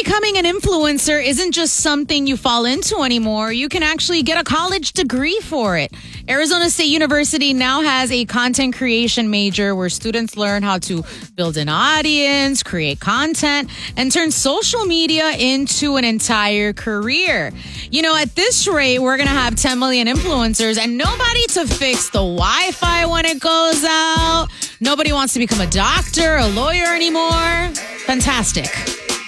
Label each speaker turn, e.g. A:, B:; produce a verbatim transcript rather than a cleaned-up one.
A: becoming an influencer isn't just something you fall into anymore. You can actually get a college degree for it. Arizona State University now has a content creation major where students learn how to build an audience, create content, and turn social media into an entire career. You know, at this rate, we're going to have ten million influencers and nobody to fix the Wi-Fi when it goes out. Nobody wants to become a doctor, a lawyer anymore. Fantastic.